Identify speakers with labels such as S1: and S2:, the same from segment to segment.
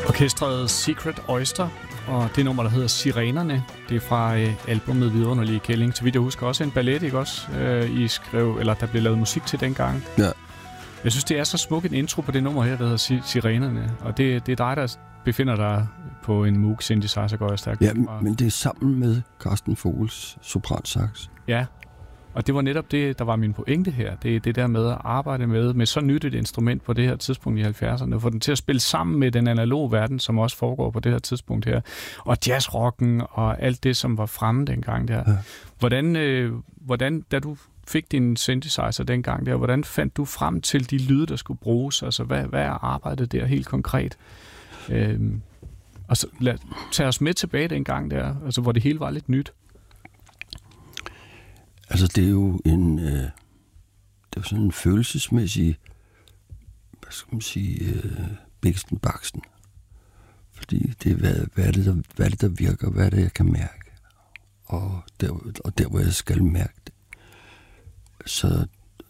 S1: Orkestret Secret Oyster, og det nummer, der hedder Sirenerne, det er fra albumet Vidunderlige Kælling. Så vidt jeg husker også en ballet, ikke også? I skrev, eller der blev lavet musik til dengang.
S2: Ja.
S1: Jeg synes, det er så smuk en intro på det nummer her, der hedder Sirenerne. Og det er dig, der befinder dig på en Moog synthesizer, går jeg stærkt.
S2: Ja, men det er sammen med Carsten Vogels sopransax.
S1: Ja, og det var netop det, der var min pointe her. Det er det der med at arbejde med så nyt et instrument på det her tidspunkt i 70'erne, og få den til at spille sammen med den analoge verden, som også foregår på det her tidspunkt her. Og jazzrocken og alt det, som var fremme dengang der. Ja. Hvordan, da du fik din synthesizer dengang der, hvordan fandt du frem til de lyde, der skulle bruges? Altså, hvad er arbejdet der helt konkret? Og så tag os med tilbage dengang der, altså, hvor det hele var lidt nyt.
S2: Altså, det er jo det er sådan en følelsesmæssig, hvad skal man sige, bæksten-baksten. Fordi det er, hvad er det, der virker, hvad er det, jeg kan mærke. Og der, hvor jeg skal mærke det, så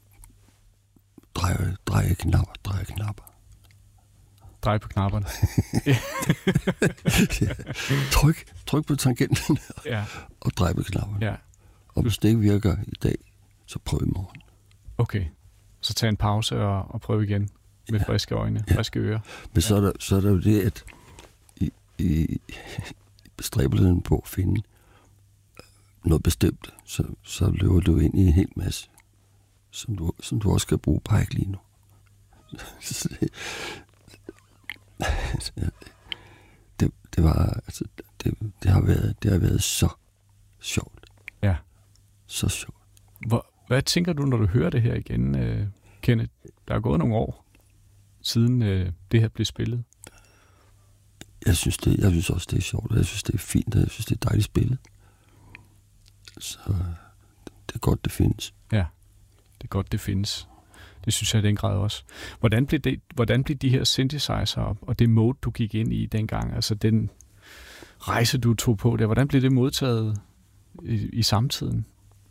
S2: drejer knapper.
S1: Drej på knapperne.
S2: Ja. Tryk på tangenten og drej på knapperne.
S1: Ja.
S2: Og hvis det ikke virker i dag, så prøv i morgen.
S1: Okay. Så tag en pause og prøv igen med friske øjne, friske ører.
S2: Men så er der jo det, at i bestræbelsen på at finde noget bestemt, så løber du ind i en hel masse, som du også skal bruge pæk lige nu. Det var, altså, det har været så sjovt.
S1: Ja.
S2: Så sjovt.
S1: Hvad tænker du, når du hører det her igen, Kenneth? Der er gået nogle år siden det her blev spillet.
S2: Jeg synes også, det er sjovt, og jeg synes, det er fint, og jeg synes, det er dejligt spillet. Så det er godt, det findes. Ja,
S1: det er godt, det findes. Det synes jeg i den grad også. Hvordan blev de her synthesizer og det mode, du gik ind i dengang, altså den rejse, du tog på der, hvordan blev det modtaget i samtiden?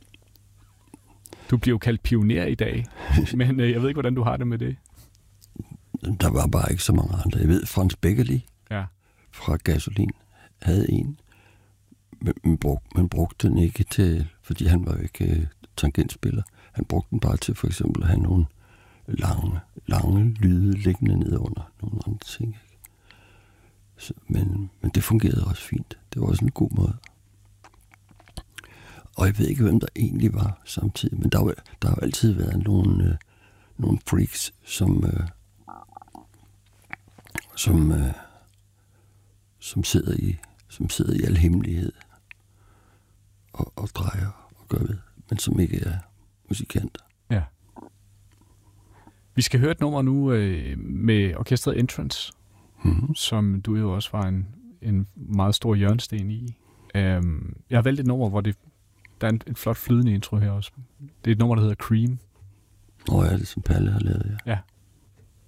S1: Du bliver jo kaldt pioner i dag, men jeg ved ikke, hvordan du har det med det.
S2: Der var bare ikke så mange andre. Jeg ved, Frans Beckerli fra Gasolin havde en, men brugte den ikke til, fordi han var jo ikke tangentspiller. Han brugte den bare til for eksempel at have nogle lange lyde liggende ned under nogle andre ting. Men det fungerede også fint. Det var også en god måde. Og jeg ved ikke, hvem der egentlig var samtidig, men der har jo altid været nogle freaks, som sidder i al hemmelighed og drejer og gør ved, men som ikke er musikanter.
S1: Ja. Vi skal høre et nummer nu med orkestret Entrance, som du jo også var en meget stor hjørnesten i. Jeg har valgt et nummer, hvor der er en flot flydende intro her også. Det er et nummer, der hedder Cream.
S2: Ja, det er som Palle har lavet, ja.
S1: Ja.